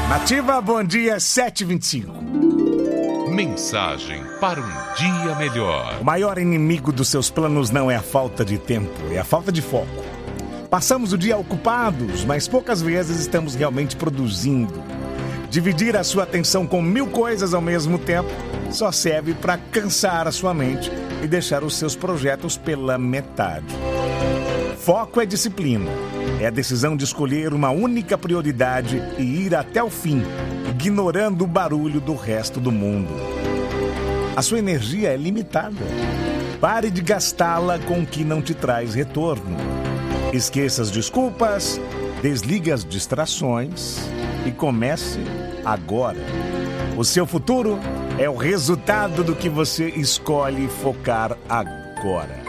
Nativa, bom dia, 7h25. Mensagem para um dia melhor. O maior inimigo dos seus planos não é a falta de tempo, é a falta de foco. Passamos o dia ocupados, mas poucas vezes estamos realmente produzindo. Dividir a sua atenção com 1000 coisas ao mesmo tempo só serve para cansar a sua mente e deixar os seus projetos pela metade. Foco é disciplina. É a decisão de escolher uma única prioridade e ir até o fim, ignorando o barulho do resto do mundo. A sua energia é limitada. Pare de gastá-la com o que não te traz retorno. Esqueça as desculpas, desligue as distrações e comece agora. O seu futuro é o resultado do que você escolhe focar agora.